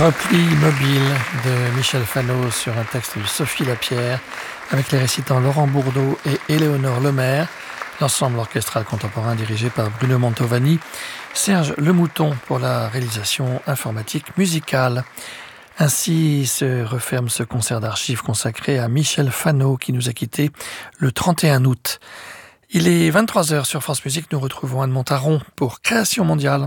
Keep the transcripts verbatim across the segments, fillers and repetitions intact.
Repli mobile de Michel Fano sur un texte de Sophie Lapierre avec les récitants Laurent Bourdeau et Éléonore Lemaire, l'ensemble orchestral contemporain dirigé par Bruno Mantovani, Serge Lemouton pour la réalisation informatique musicale. Ainsi se referme ce concert d'archives consacré à Michel Fano qui nous a quittés le trente et un août. Il est vingt-trois heures sur France Musique, nous retrouvons Anne Montaron pour Création mondiale.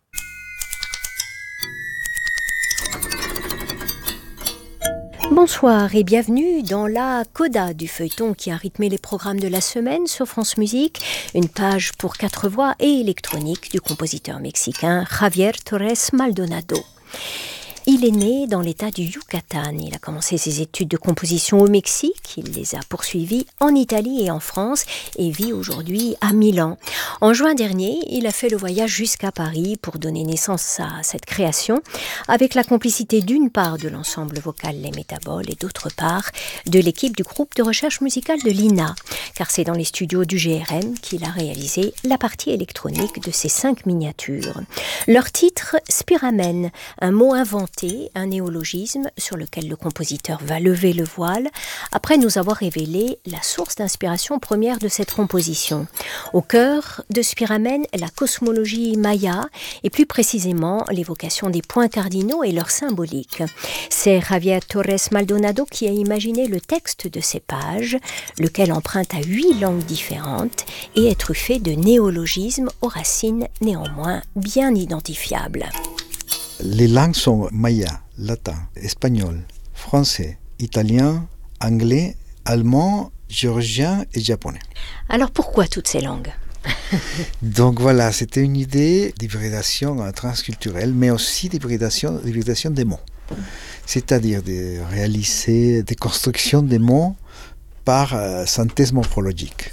Bonsoir et bienvenue dans la coda du feuilleton qui a rythmé les programmes de la semaine sur France Musique, une page pour quatre voix et électronique du compositeur mexicain Javier Torres Maldonado. Il est né dans l'état du Yucatan. Il a commencé ses études de composition au Mexique. Il les a poursuivies en Italie et en France et vit aujourd'hui à Milan. En juin dernier, il a fait le voyage jusqu'à Paris pour donner naissance à cette création avec la complicité d'une part de l'ensemble vocal Les Métaboles et d'autre part de l'équipe du groupe de recherche musicale de l'I N A, car c'est dans les studios du G R M qu'il a réalisé la partie électronique de ces cinq miniatures. Leur titre, Spiramen, un mot inventé, un néologisme sur lequel le compositeur va lever le voile après nous avoir révélé la source d'inspiration première de cette composition. Au cœur de Spiramen, la cosmologie maya et plus précisément l'évocation des points cardinaux et leur symbolique. C'est Javier Torres Maldonado qui a imaginé le texte de ces pages, lequel emprunte à huit langues différentes et est truffé de néologismes aux racines néanmoins bien identifiables. Les langues sont maya, latin, espagnol, français, italien, anglais, allemand, géorgien et japonais. Alors pourquoi toutes ces langues ? Donc voilà, c'était une idée d'hybridation transculturelle, mais aussi d'hybridation, d'hybridation des mots. C'est-à-dire de réaliser des constructions des mots par euh, synthèse morphologique.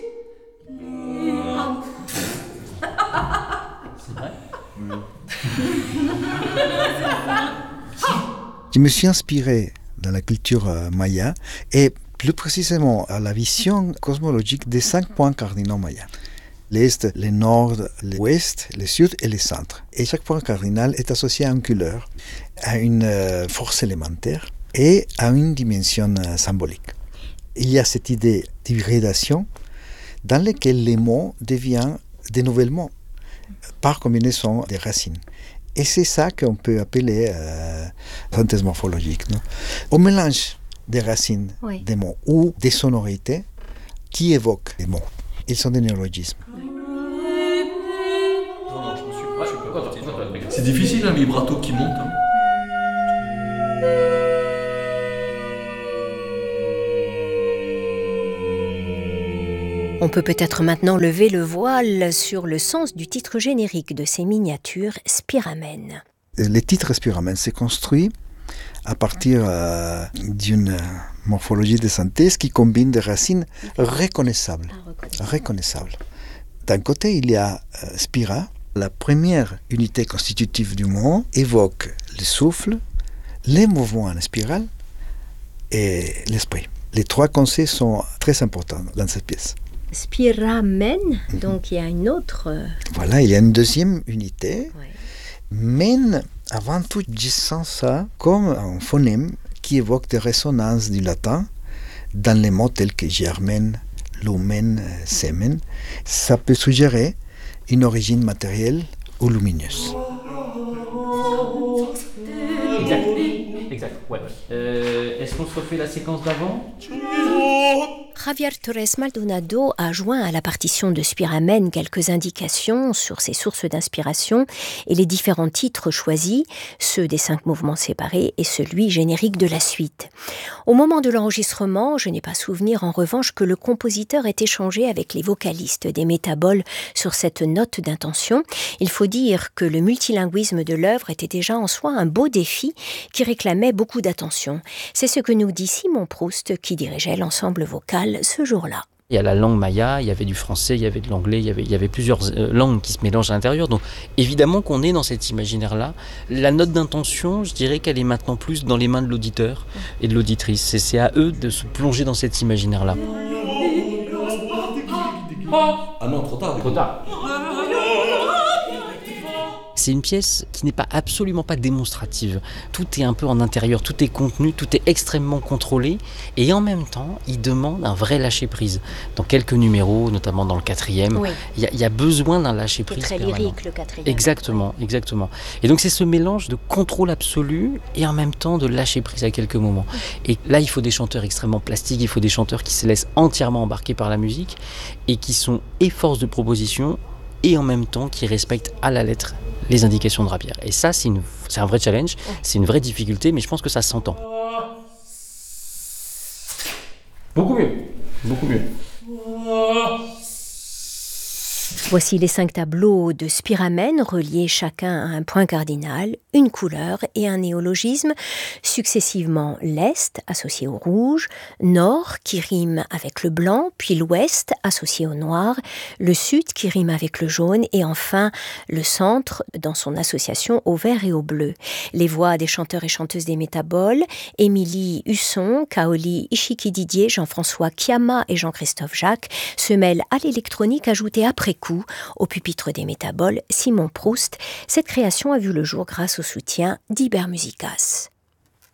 Je me suis inspiré dans la culture maya et plus précisément à la vision cosmologique des cinq points cardinaux mayas. L'Est, le Nord, l'Ouest, le Sud et le Centre. Et chaque point cardinal est associé à une couleur, à une force élémentaire et à une dimension symbolique. Il y a cette idée d'hybridation dans laquelle les mots deviennent des nouveaux mots par combinaison des racines. Et c'est ça qu'on peut appeler euh, synthèse morphologique. Non? On mélange des racines oui. des mots ou des sonorités qui évoquent les mots. Ils sont des néologismes. C'est difficile un vibrato qui monte. Hein. On peut peut-être maintenant lever le voile sur le sens du titre générique de ces miniatures, Spiramen. Le titre Spiramen s'est construit à partir euh, d'une morphologie de synthèse qui combine des racines reconnaissables. Ah, reconnaissables. D'un côté, il y a euh, spira. La première unité constitutive du mot évoque le souffle, les mouvements en spirale et l'esprit. Les trois concepts sont très importants dans cette pièce. Spiramen, mm-hmm. donc il y a une autre... Voilà, il y a une deuxième unité. Ouais. Men, avant tout, je sens ça comme un phonème qui évoque des résonances du latin dans les mots tels que germen, lumen, semen. Ça peut suggérer une origine matérielle ou lumineuse. Exact, exact, ouais. Euh, est-ce qu'on se refait la séquence d'avant ? Javier Torres Maldonado a joint à la partition de Spiramen quelques indications sur ses sources d'inspiration et les différents titres choisis, ceux des cinq mouvements séparés et celui générique de la suite. Au moment de l'enregistrement, je n'ai pas souvenir en revanche que le compositeur ait échangé avec les vocalistes des Métaboles sur cette note d'intention. Il faut dire que le multilinguisme de l'œuvre était déjà en soi un beau défi qui réclamait beaucoup d'attention. C'est ce que nous dit Simon Proust qui dirigeait l'ensemble vocal ce jour-là. Il y a la langue maya, il y avait du français, il y avait de l'anglais, il y avait, il y avait plusieurs euh, langues qui se mélangent à l'intérieur. Donc évidemment qu'on est dans cet imaginaire-là. La note d'intention, je dirais qu'elle est maintenant plus dans les mains de l'auditeur et de l'auditrice. C'est, c'est à eux de se plonger dans cet imaginaire-là. Ah non, trop tard. Trop tard. C'est une pièce qui n'est pas absolument pas démonstrative. Tout est un peu en intérieur, tout est contenu, tout est extrêmement contrôlé. Et en même temps, il demande un vrai lâcher-prise. Dans quelques numéros, notamment dans le quatrième, Oui. il y, a- il y a besoin d'un C'est lâcher-prise très permanent. lyrique, le quatrième. Exactement, exactement. Et donc c'est ce mélange de contrôle absolu et en même temps de lâcher prise à quelques moments. Et là, il faut des chanteurs extrêmement plastiques, il faut des chanteurs qui se laissent entièrement embarquer par la musique et qui sont et force de proposition et en même temps qui respectent à la lettre les indications de Rabier. Et ça, c'est, une, c'est un vrai challenge, c'est une vraie difficulté, mais je pense que ça s'entend. Beaucoup mieux, beaucoup mieux. Voici les cinq tableaux de Spiramène, reliés chacun à un point cardinal, une couleur et un néologisme, successivement l'Est associé au rouge, Nord qui rime avec le blanc, puis l'Ouest associé au noir, le Sud qui rime avec le jaune et enfin le Centre dans son association au vert et au bleu. Les voix des chanteurs et chanteuses des Métaboles, Émilie Husson, Kaoli Ishiki Didier, Jean-François Kiama et Jean-Christophe Jacques, se mêlent à l'électronique ajoutée après coup au pupitre des Métaboles, Simon Proust. Cette création a vu le jour grâce au soutien d'Iber Musicas.